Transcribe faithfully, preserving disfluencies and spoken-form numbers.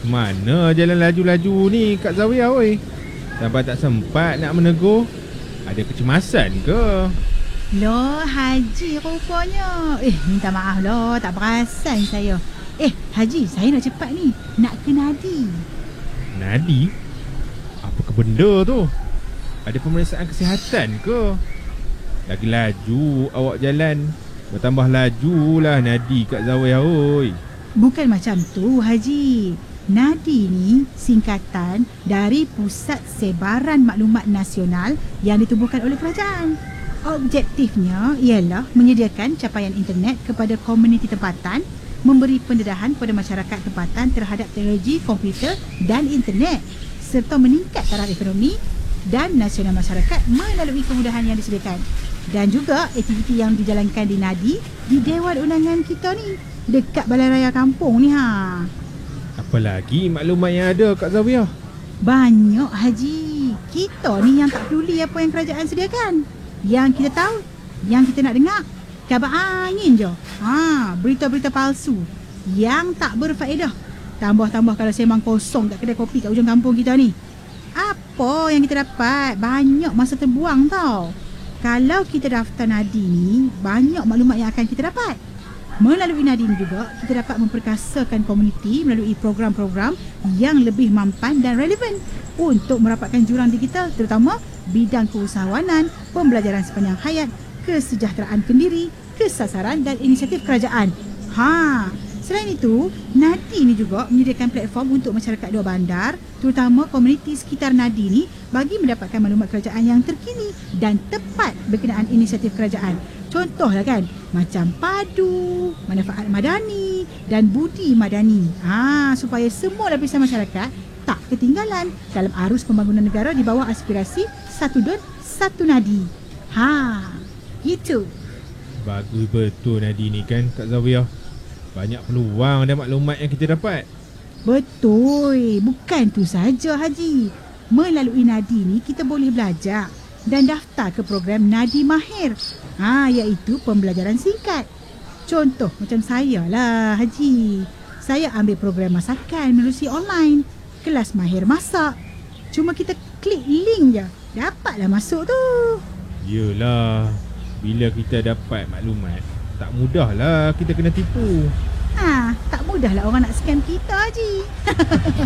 Mana jalan laju-laju ni Kak Zawiyah oi? Sampai tak sempat nak menegur. Ada kecemasan ke? Loh, Haji rupanya. Eh, minta maaf loh, tak perasan saya. Eh, Haji, saya nak cepat ni. Nak ke Nadi. Nadi? Apa ke benda tu? Ada pemeriksaan kesihatan ke? Lagi laju awak jalan. Bertambah lajulah Nadi Kak Zawiyah oi. Bukan macam tu, Haji. Nadi ni singkatan dari Pusat Sebaran Maklumat Nasional yang ditubuhkan oleh kerajaan. Objektifnya ialah menyediakan capaian internet kepada komuniti tempatan, memberi pendedahan kepada masyarakat tempatan terhadap teknologi komputer dan internet, serta meningkat taraf ekonomi dan nasional masyarakat melalui kemudahan yang disediakan. Dan juga aktiviti yang dijalankan di Nadi di Dewan Undangan kita ni, dekat Balai Raya Kampung ni ha. Apa lagi maklumat yang ada Kak Zawiyah? Banyak, Haji. Kita ni yang tak peduli apa yang kerajaan sediakan. Yang kita tahu, yang kita nak dengar, kabar angin je. Ha, berita-berita palsu yang tak berfaedah. Tambah-tambah kalau sembang kosong kat kedai kopi kat ujung kampung kita ni. Apa yang kita dapat? Banyak masa terbuang tau. Kalau kita daftar Nadi ni, banyak maklumat yang akan kita dapat. Melalui Nadi ni juga, kita dapat memperkasakan komuniti melalui program-program yang lebih mampan dan relevan untuk merapatkan jurang digital, terutama bidang keusahawanan, pembelajaran sepanjang hayat, kesejahteraan pendiri, kesasaran dan inisiatif kerajaan. Ha, selain itu, Nadi ni juga menyediakan platform untuk masyarakat dua bandar, terutama komuniti sekitar Nadi ni, bagi mendapatkan maklumat kerajaan yang terkini dan tepat berkenaan inisiatif kerajaan. Contohlah kan, macam padu, manfaat madani dan budi madani. Ha, supaya semua lapisan masyarakat tak ketinggalan dalam arus pembangunan negara di bawah aspirasi satu D U N, satu Nadi. Ha, itu. Bagus betul Nadi ni kan Kak Zawiyah. Banyak peluang dan maklumat yang kita dapat. Betul. Bukan tu saja, Haji. Melalui Nadi ni kita boleh belajar dan daftar ke program Nadi Mahir. Ha, iaitu pembelajaran singkat. Contoh macam saya lah, Haji. Saya ambil program masakan melalui online. Kelas Mahir Masak. Cuma kita klik link je, dapatlah masuk tu. Yelah, bila kita dapat maklumat, tak mudahlah kita kena tipu. Ha, tak mudahlah orang nak scam kita, Haji.